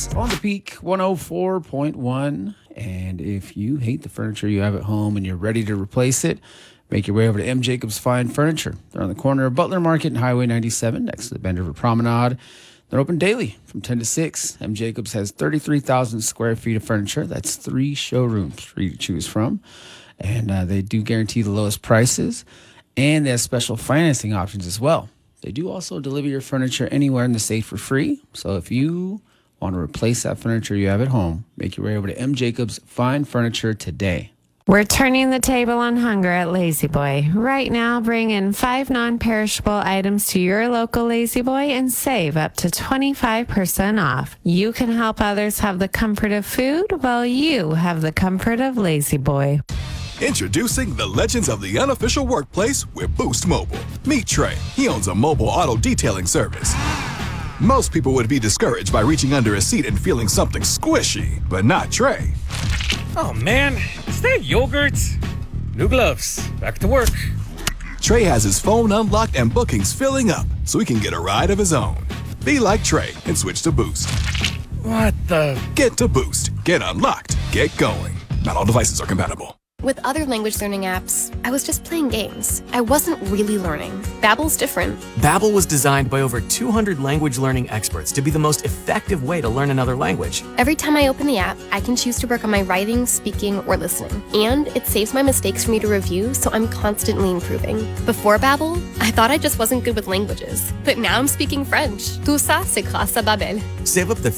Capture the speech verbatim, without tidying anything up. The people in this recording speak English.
On the Peak one oh four point one. And if you hate the furniture you have at home and you're ready to replace it, make your way over to M. Jacobs Fine Furniture. They're on the corner of Butler Market and Highway ninety-seven next to the Bend River Promenade. They're open daily from ten to six. M. Jacobs has thirty-three thousand square feet of furniture. That's three showrooms for you to choose from. And uh, they do guarantee the lowest prices. And they have special financing options as well. They do also deliver your furniture anywhere in the state for free. So if you want to replace that furniture you have at home, make your way over to M. Jacobs Fine Furniture today. We're turning the table on hunger at Lazy Boy. Right now, bring in five non-perishable items to your local Lazy Boy and save up to twenty-five percent off. You can help others have the comfort of food while you have the comfort of Lazy Boy. Introducing the legends of the unofficial workplace with Boost Mobile. Meet Trey. He owns a mobile auto detailing service. Most people would be discouraged by reaching under a seat and feeling something squishy, but not Trey. Oh man, is that yogurt? New gloves, back to work. Trey has his phone unlocked and bookings filling up so he can get a ride of his own. Be like Trey and switch to Boost. What the? Get to Boost. Get unlocked. Get going. Not all devices are compatible. With other language learning apps, I was just playing games. I wasn't really learning. Babbel's different. Babbel was designed by over two hundred language learning experts to be the most effective way to learn another language. Every time I open the app, I can choose to work on my writing, speaking, or listening. And it saves my mistakes for me to review, so I'm constantly improving. Before Babbel, I thought I just wasn't good with languages. But now I'm speaking French. Tout ça, c'est grâce à Babbel. Save up to